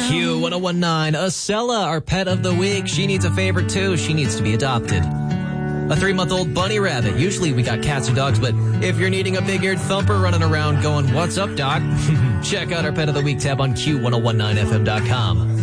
Q1019, Acela, our pet of the week. She needs a favorite too. She needs to be adopted. A 3-month-old bunny rabbit. Usually we got cats or dogs, but if you're needing a big-eared thumper running around going, "What's up, doc?" Check out our Pet of the Week tab on Q1019FM.com.